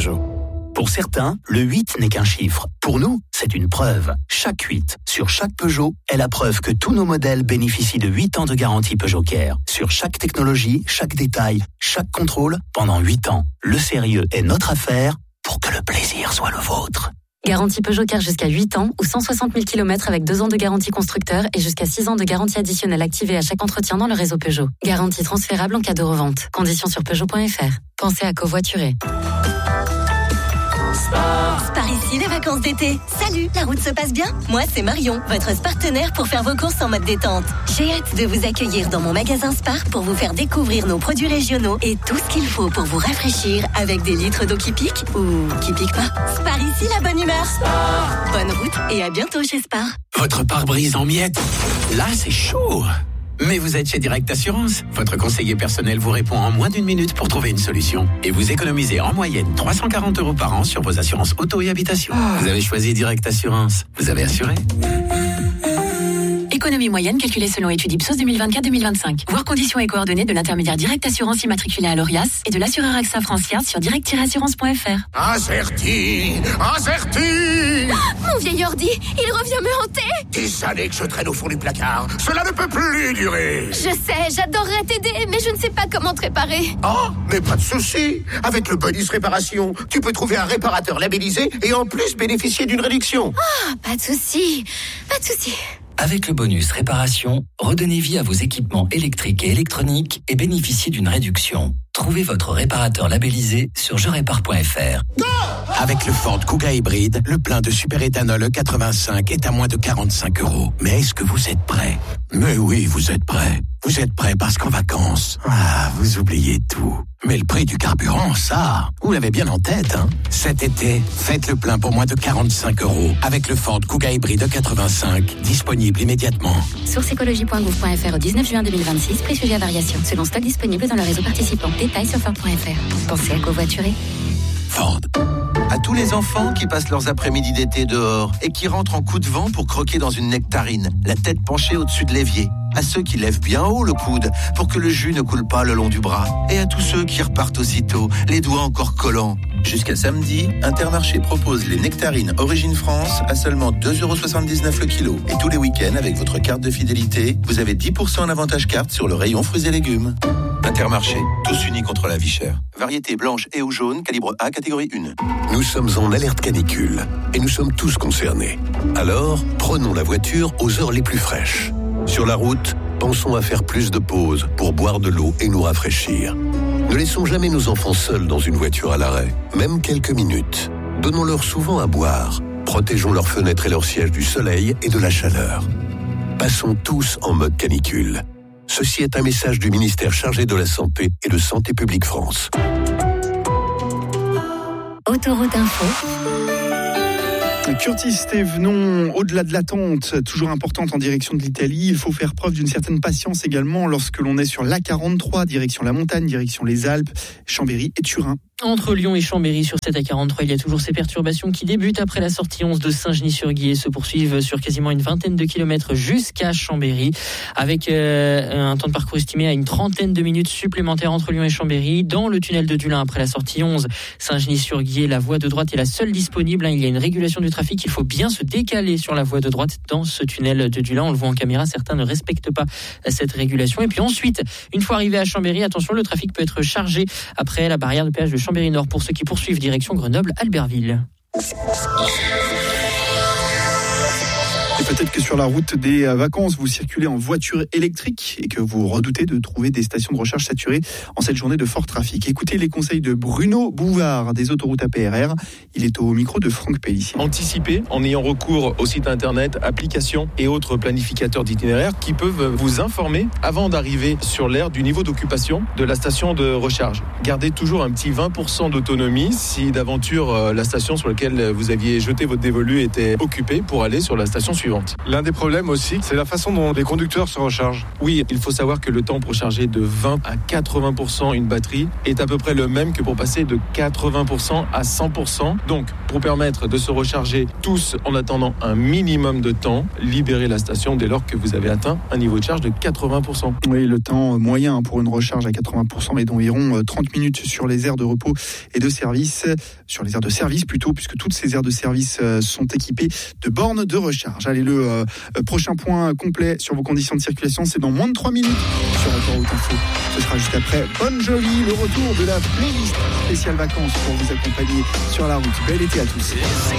Peugeot. Pour certains, le 8 n'est qu'un chiffre. Pour nous, c'est une preuve. Chaque 8 sur chaque Peugeot est la preuve que tous nos modèles bénéficient de 8 ans de garantie Peugeot Care. Sur chaque technologie, chaque détail, chaque contrôle, pendant 8 ans. Le sérieux est notre affaire pour que le plaisir soit le vôtre. Garantie Peugeot Care jusqu'à 8 ans ou 160 000 km avec 2 ans de garantie constructeur et jusqu'à 6 ans de garantie additionnelle activée à chaque entretien dans le réseau Peugeot. Garantie transférable en cas de revente. Conditions sur Peugeot.fr. Pensez à covoiturer. Par ici, les vacances d'été. Salut, la route se passe bien? Moi, c'est Marion, votre partenaire pour faire vos courses en mode détente. J'ai hâte de vous accueillir dans mon magasin Spar pour vous faire découvrir nos produits régionaux et tout ce qu'il faut pour vous rafraîchir avec des litres d'eau qui piquent ou qui piquent pas. Spar ici, la bonne humeur. Spar. Bonne route et à bientôt chez Spar. Votre pare-brise en miettes? Là, c'est chaud. Mais vous êtes chez Direct Assurance. Votre conseiller personnel vous répond en moins d'1 minute pour trouver une solution. Et vous économisez en moyenne 340 € par an sur vos assurances auto et habitation. Vous avez choisi Direct Assurance. Vous avez assuré. Économie moyenne calculée selon étude Ipsos 2024-2025. Voir conditions et coordonnées de l'intermédiaire Direct Assurance immatriculé à l'ORIAS et de l'assureur AXA France-Yard sur direct-assurance.fr. Incerti. Mon vieil ordi, il revient me hanter. Des années que je traîne au fond du placard. Cela ne peut plus durer. Je sais, j'adorerais t'aider, mais je ne sais pas comment te réparer. Oh, mais pas de souci. Avec le bonus réparation, tu peux trouver un réparateur labellisé et en plus bénéficier d'une réduction. Ah, pas de souci. Avec le bonus réparation, redonnez vie à vos équipements électriques et électroniques et bénéficiez d'une réduction. Trouvez votre réparateur labellisé sur jerépare.fr. Avec le Ford Kuga hybride, le plein de superéthanol E85 est à moins de 45 €. Mais est-ce que vous êtes prêts? Mais oui, vous êtes prêts. Vous êtes prêts parce qu'en vacances, vous oubliez tout. Mais le prix du carburant, ça, vous l'avez bien en tête, hein. Cet été, faites le plein pour moins de 45 € avec le Ford Kuga hybride E85, disponible immédiatement. Source écologie.gouv.fr au 19 juin 2026, prix sujet à variation. Selon stock disponible dans le réseau participant. Détails sur Ford.fr. Pensez à covoiturer. Ford. À tous les enfants qui passent leurs après-midi d'été dehors et qui rentrent en coup de vent pour croquer dans une nectarine, la tête penchée au-dessus de l'évier. À ceux qui lèvent bien haut le coude pour que le jus ne coule pas le long du bras. Et à tous ceux qui repartent aussitôt, les doigts encore collants. Jusqu'à samedi, Intermarché propose les nectarines Origine France à seulement 2,79 € le kilo. Et tous les week-ends, avec votre carte de fidélité, vous avez 10% en avantage carte sur le rayon fruits et légumes. Intermarché, tous unis contre la vie chère. Variété blanche et ou jaune, calibre A, catégorie 1. Nous sommes en alerte canicule et nous sommes tous concernés. Alors, prenons la voiture aux heures les plus fraîches. Sur la route, pensons à faire plus de pauses pour boire de l'eau et nous rafraîchir. Ne laissons jamais nos enfants seuls dans une voiture à l'arrêt, même quelques minutes. Donnons-leur souvent à boire. Protégeons leurs fenêtres et leurs sièges du soleil et de la chaleur. Passons tous en mode canicule. Ceci est un message du ministère chargé de la Santé et de Santé publique France. Autoroute Info. Curtis Thévenon, au-delà de l'attente, toujours importante en direction de l'Italie, il faut faire preuve d'une certaine patience également lorsque l'on est sur l'A43, direction la montagne, direction les Alpes, Chambéry et Turin. Entre Lyon et Chambéry, sur cette A43, il y a toujours ces perturbations qui débutent après la sortie 11 de Saint-Genis-sur-Guiers et se poursuivent sur quasiment une vingtaine de kilomètres jusqu'à Chambéry, avec un temps de parcours estimé à une trentaine de minutes supplémentaires entre Lyon et Chambéry. Dans le tunnel de Dulin, après la sortie 11, Saint-Genis-sur-Guiers, la voie de droite est la seule disponible. Il y a une régulation du trafic, il faut bien se décaler sur la voie de droite dans ce tunnel de Dulin. On le voit en caméra, certains ne respectent pas cette régulation. Et puis ensuite, une fois arrivé à Chambéry, attention, le trafic peut être chargé après la barrière de péage de Chambéry-Nord pour ceux qui poursuivent direction Grenoble-Albertville. Et peut-être que sur la route des vacances, vous circulez en voiture électrique et que vous redoutez de trouver des stations de recharge saturées en cette journée de fort trafic. Écoutez les conseils de Bruno Bouvard des autoroutes APRR. Il est au micro de Franck Pellissier. Anticipez en ayant recours au site internet, applications et autres planificateurs d'itinéraires qui peuvent vous informer avant d'arriver sur l'aire du niveau d'occupation de la station de recharge. Gardez toujours un petit 20% d'autonomie si d'aventure la station sur laquelle vous aviez jeté votre dévolu était occupée pour aller sur la station suivante. suivante. L'un des problèmes aussi, c'est la façon dont les conducteurs se rechargent. Oui, il faut savoir que le temps pour charger de 20 à 80% une batterie est à peu près le même que pour passer de 80% à 100%. Donc, pour permettre de se recharger tous en attendant un minimum de temps, libérez la station dès lors que vous avez atteint un niveau de charge de 80%. Oui, le temps moyen pour une recharge à 80% est d'environ 30 minutes sur les aires de repos et de service, sur les aires de service plutôt, puisque toutes ces aires de service sont équipées de bornes de recharge. Allez, le prochain point complet sur vos conditions de circulation, c'est dans moins de 3 minutes sur Autoroute Info. Ce sera juste après Bon Jovi, le retour de la playlist spéciale vacances pour vous accompagner sur la route. Bel été à tous.